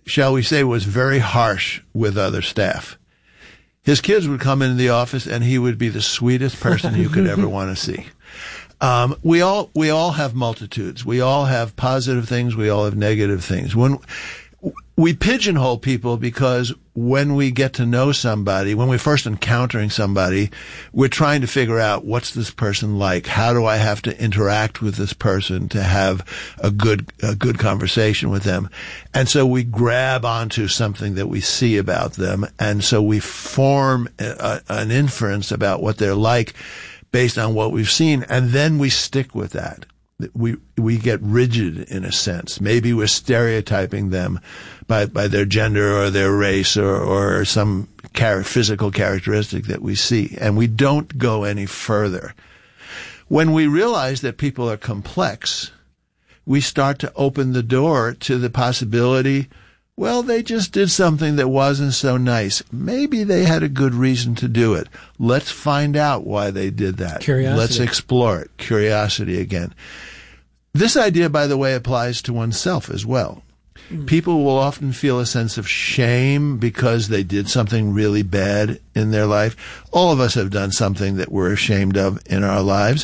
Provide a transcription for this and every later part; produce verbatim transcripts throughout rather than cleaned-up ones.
shall we say, was very harsh with other staff. His kids would come into the office and he would be the sweetest person you could ever want to see. Um, we all, we all have multitudes. We all have positive things. We all have negative things. When we pigeonhole people, because when we get to know somebody, when we're first encountering somebody, we're trying to figure out, what's this person like? How do I have to interact with this person to have a good, a good conversation with them? And so we grab onto something that we see about them. And so we form a, an inference about what they're like based on what we've seen. And then we stick with that. We, we get rigid in a sense. Maybe we're stereotyping them by, by their gender or their race or, or some char- physical characteristic that we see. And we don't go any further. When we realize that people are complex, we start to open the door to the possibility, well, they just did something that wasn't so nice. Maybe they had a good reason to do it. Let's find out why they did that. Curiosity. Let's explore it. Curiosity again. This idea, by the way, applies to oneself as well. Mm. People will often feel a sense of shame because they did something really bad in their life. All of us have done something that we're ashamed of in our lives.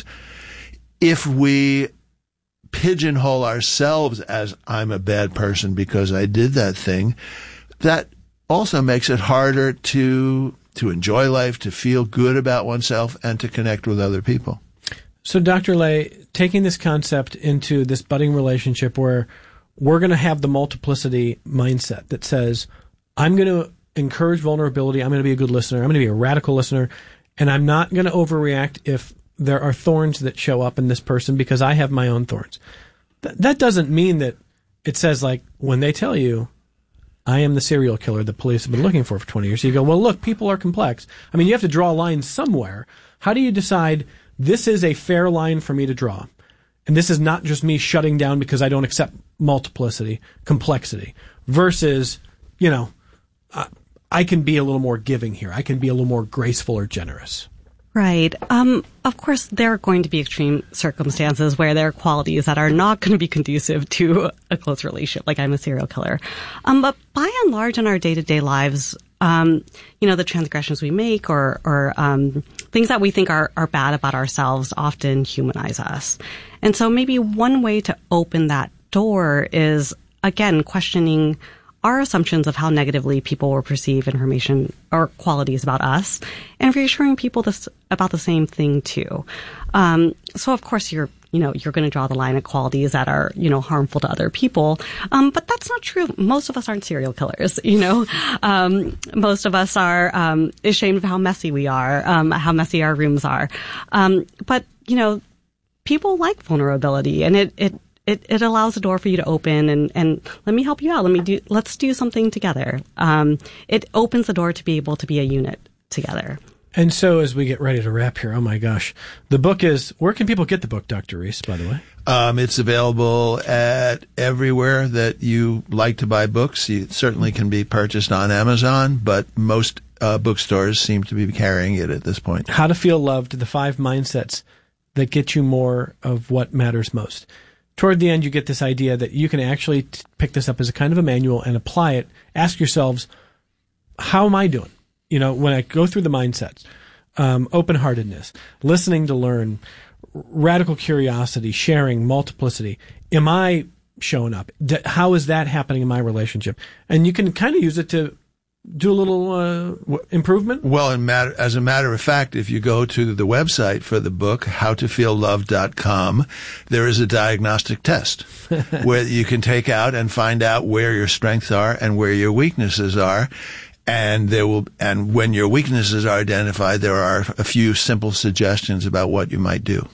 If we pigeonhole ourselves as, I'm a bad person because I did that thing, that also makes it harder to to enjoy life, to feel good about oneself, and to connect with other people. So, Doctor Lay, taking this concept into this budding relationship where we're going to have the multiplicity mindset that says, I'm going to encourage vulnerability, I'm going to be a good listener, I'm going to be a radical listener, and I'm not going to overreact if there are thorns that show up in this person because I have my own thorns. Th- that doesn't mean that it says, like, when they tell you, I am the serial killer the police have been looking for for twenty years, you go, well, look, people are complex. I mean, you have to draw a line somewhere. How do you decide this is a fair line for me to draw? And this is not just me shutting down because I don't accept multiplicity, complexity, versus, you know, I, I can be a little more giving here. I can be a little more graceful or generous. Right. Um, of course, there are going to be extreme circumstances where there are qualities that are not going to be conducive to a close relationship, like I'm a serial killer. Um, but by and large, in our day-to-day lives, um, you know, the transgressions we make or, or um, things that we think are, are bad about ourselves often humanize us. And so maybe one way to open that door is, again, questioning our assumptions of how negatively people will perceive information or qualities about us, and reassuring people this about the same thing too. Um, so of course you're, you know, you're going to draw the line at qualities that are, you know, harmful to other people. Um, but that's not true. Most of us aren't serial killers, you know. Um, most of us are, um, ashamed of how messy we are, um, how messy our rooms are. Um, but, you know, people like vulnerability, and it, it, It, it allows a door for you to open and, and let me help you out. Let me do, let's do something together. Um, it opens the door to be able to be a unit together. And so as we get ready to wrap here, oh my gosh, the book is, where can people get the book, Doctor Rees, by the way? Um, it's available at everywhere that you like to buy books. It certainly can be purchased on Amazon, but most uh, bookstores seem to be carrying it at this point. How to Feel Loved, the five mindsets that get you more of what matters most. Toward the end, you get this idea that you can actually t- pick this up as a kind of a manual and apply it. Ask yourselves, how am I doing? You know, when I go through the mindsets, um, open-heartedness, listening to learn, r- radical curiosity, sharing, multiplicity. Am I showing up? D- how is that happening in my relationship? And you can kind of use it to do a little uh, improvement? Well, in matter, as a matter of fact, if you go to the website for the book, how to feel loved dot com, there is a diagnostic test where you can take out and find out where your strengths are and where your weaknesses are. And there will, and when your weaknesses are identified, there are a few simple suggestions about what you might do.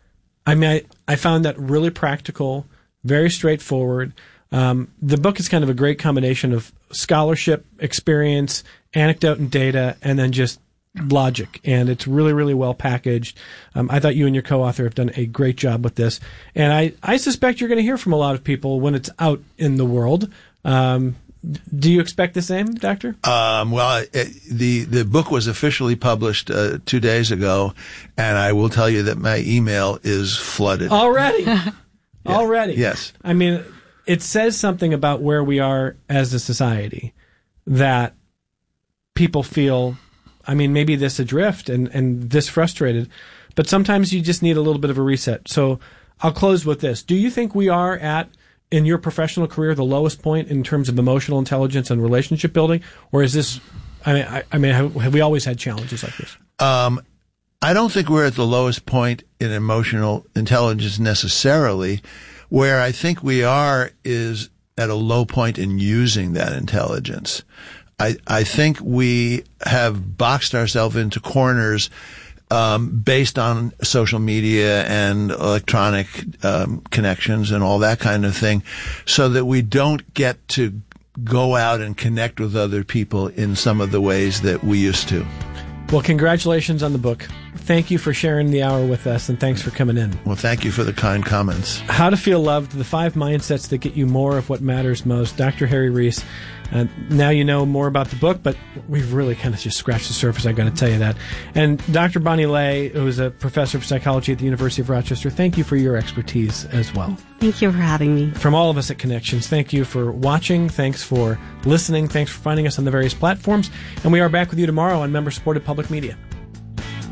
I mean, I, I found that really practical, very straightforward. Um, the book is kind of a great combination of scholarship, experience, anecdote and data, and then just logic. And it's really, really well packaged. Um, I thought you and your co-author have done a great job with this. And I, I suspect you're going to hear from a lot of people when it's out in the world. Um, do you expect the same, Doctor? Um, well, it, the, the book was officially published uh, two days ago, and I will tell you that my email is flooded. Already? Yeah. Already? Yes. I mean, it says something about where we are as a society that people feel, I mean, maybe this adrift and, and this frustrated, but sometimes you just need a little bit of a reset. So I'll close with this. Do you think we are at, in your professional career, the lowest point in terms of emotional intelligence and relationship building? Or is this, I mean, I, I mean, have, have we always had challenges like this? Um, I don't think we're at the lowest point in emotional intelligence necessarily. Where I think we are is at a low point in using that intelligence. I, I think we have boxed ourselves into corners um, based on social media and electronic um, connections and all that kind of thing, so that we don't get to go out and connect with other people in some of the ways that we used to. Well, congratulations on the book. Thank you for sharing the hour with us, and thanks for coming in. Well, thank you for the kind comments. How to Feel Loved, the five mindsets that get you more of what matters most. Doctor Harry Reese. Uh, now you know more about the book, but we've really kind of just scratched the surface, I've got to tell you that. And Doctor Bonnie Lay, who is a professor of psychology at the University of Rochester, thank you for your expertise as well. Thank you for having me. From all of us at Connections, thank you for watching, thanks for listening, thanks for finding us on the various platforms, and we are back with you tomorrow on member-supported public media.